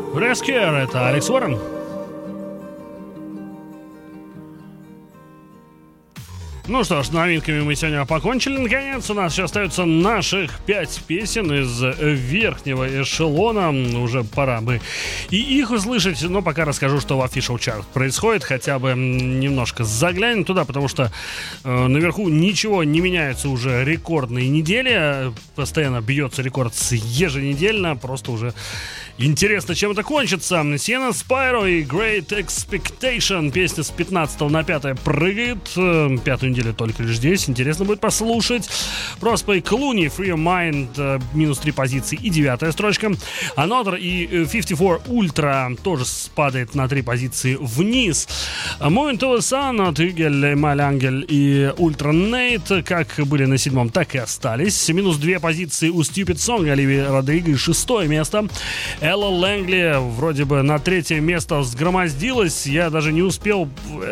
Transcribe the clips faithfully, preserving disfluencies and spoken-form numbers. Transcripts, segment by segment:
Rescue, это Алекс Уоррен. Ну что ж, новинками мы сегодня покончили. Наконец, у нас сейчас остается наших пять песен из верхнего эшелона. Уже пора бы и их услышать. Но пока расскажу, что в Official Chart происходит. Хотя бы немножко заглянем туда, потому что э, наверху ничего не меняется уже рекордные недели. Постоянно бьется рекорд еженедельно. Просто уже интересно, чем это кончится. Сиена Спайро и Great Expectation. Песня с пятнадцатого на пятое прыгает. Пятую неделю только лишь здесь. Интересно будет послушать. Проспей Клуни, Free Your Mind, минус три позиции и девятая строчка. Another и пятьдесят четыре Ultra тоже спадает на три позиции вниз. Moving to the Sun, Тюгель, Малангель и Ультра Нейт как были на седьмом, так и остались. Минус две позиции у Stupid Song, Оливия Родриго, шестое место. Элла Лэнгли вроде бы на третье место взгромоздилась. Я даже не успел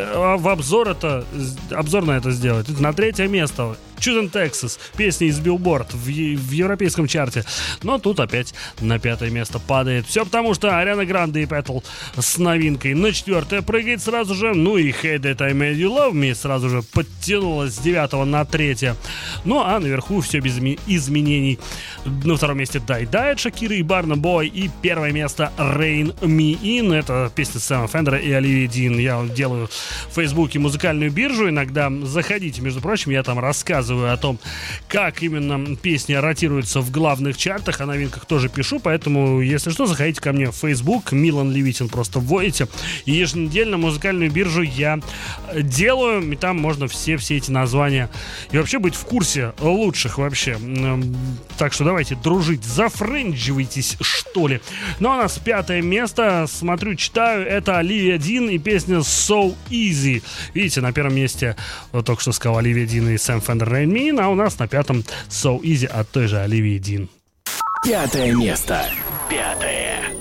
в обзор это, обзор на это сделать. На третье место Choosing Texas, песня из Billboard в, е- в европейском чарте. Но тут опять на пятое место падает. Все потому, что Ариана Гранде и Пэттл с новинкой на четвертое прыгает сразу же. Ну и Hey That I Made You Love Me сразу же подтянулась с девятого на третье. Ну а наверху все без ми- изменений. На втором месте Die Die от Шакиры и Барна Бой. И первое место Rain Me In. Это песня Сэма Фендера и Оливии Дин. Я делаю в Фейсбуке музыкальную биржу. Иногда заходите, между прочим, я там рассказываю о том, как именно песни ротируются в главных чартах. О новинках тоже пишу, поэтому, если что, заходите ко мне в Facebook, Милан Левитин просто вводите. И еженедельно музыкальную биржу я делаю, и там можно все-все эти названия и вообще быть в курсе лучших вообще. Так что давайте дружить, зафрендживайтесь, что ли. Ну, а у нас пятое место, смотрю, читаю, это Оливия Дин и песня So Easy. Видите, на первом месте, вот только что сказал, Оливия Дин и Сэм Фендер, Rain Me In, а у нас на пятом So Easy от той же Оливии Дин. Пятое место. Пятое.